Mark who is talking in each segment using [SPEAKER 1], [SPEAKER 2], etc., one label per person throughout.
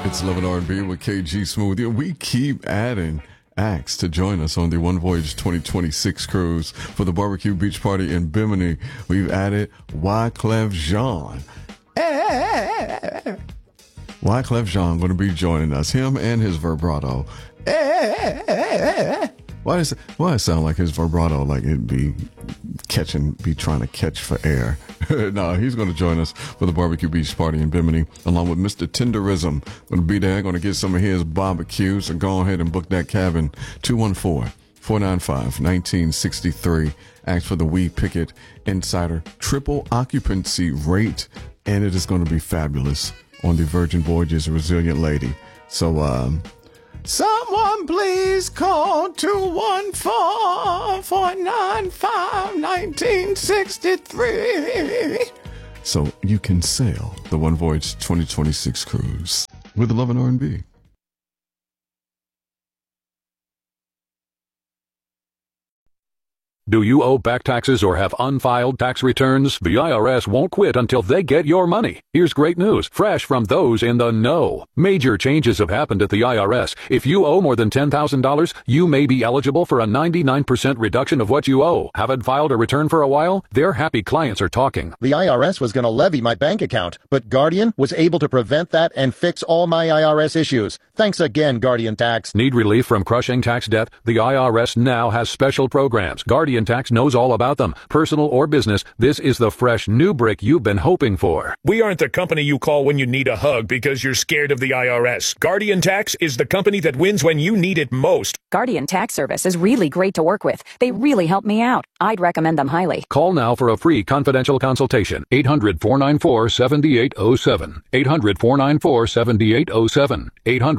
[SPEAKER 1] It's Love and R&B with KG Smooth. We keep adding acts to join us on the One Voyage 2026 cruise for the barbecue beach party in Bimini. We've added Wyclef Jean. Wyclef Jean going to be joining us. Him and his vibrato. Why does it sound like his vibrato like it'd be trying to catch for air? No, he's going to join us for the barbecue beach party in Bimini, along with Mr. Tenderism. Going to be there, going to get some of his barbecue. So go ahead and book that cabin. 214-495-1963. Ask for the We Picket Insider triple occupancy rate, and it is going to be fabulous on the Virgin Voyages Resilient Lady. So, someone please call 214-495-1963 so you can sail the One Voyage 2026 cruise with the Love and R&B.
[SPEAKER 2] Do you owe back taxes or have unfiled tax returns? The IRS won't quit until they get your money. Here's great news, fresh from those in the know. Major changes have happened at the IRS. If you owe more than $10,000, you may be eligible for a 99% reduction of what you owe. Haven't filed a return for a while? Their happy clients are talking.
[SPEAKER 3] The IRS was going to levy my bank account, but Guardian was able to prevent that and fix all my IRS issues. Thanks again, Guardian Tax.
[SPEAKER 2] Need relief from crushing tax debt? The IRS now has special programs. Guardian Tax knows all about them. Personal or business, this is the fresh new brick you've been hoping for.
[SPEAKER 4] We aren't the company you call when you need a hug because you're scared of the IRS. Guardian Tax is the company that wins when you need it most.
[SPEAKER 5] Guardian Tax Service is really great to work with. They really help me out. I'd recommend them highly.
[SPEAKER 2] Call now for a free confidential consultation. 800-494-7807. 800-494-7807.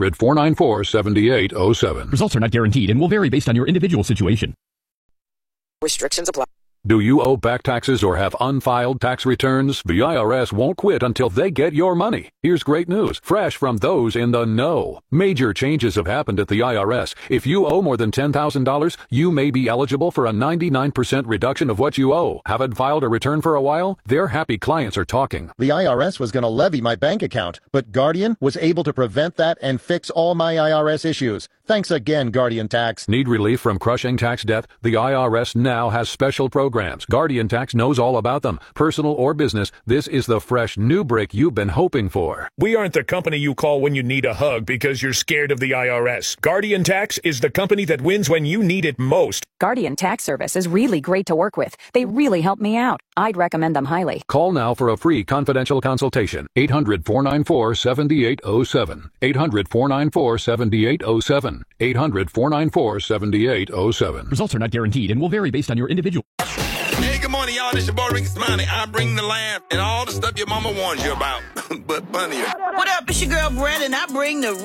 [SPEAKER 2] 800-494-7807.
[SPEAKER 6] Results are not guaranteed and will vary based on your individual situation.
[SPEAKER 7] Restrictions apply.
[SPEAKER 2] Do you owe back taxes or have unfiled tax returns? The IRS won't quit until they get your money. Here's great news, fresh from those in the know. Major changes have happened at the IRS. If you owe more than $10,000, you may be eligible for a 99% reduction of what you owe. Haven't filed a return for a while? Their happy clients are talking.
[SPEAKER 3] The IRS was going to levy my bank account, but Guardian was able to prevent that and fix all my IRS issues. Thanks again, Guardian Tax.
[SPEAKER 2] Need relief from crushing tax debt? The IRS now has special programs. Guardian Tax knows all about them. Personal or business, this is the fresh new brick you've been hoping for.
[SPEAKER 4] We aren't the company you call when you need a hug because you're scared of the IRS. Guardian Tax is the company that wins when you need it most.
[SPEAKER 5] Guardian Tax Service is really great to work with. They really help me out. I'd recommend them highly.
[SPEAKER 2] Call now for a free confidential consultation. 800-494-7807. 800-494-7807. 800-494-7807.
[SPEAKER 6] Results are not guaranteed and will vary based on your individual.
[SPEAKER 8] Hey, good morning, y'all. This your boy Ricky Smiley. I bring the laugh and all the stuff your mama warns you about, but funnier.
[SPEAKER 7] What up? It's your girl Brandon. I bring the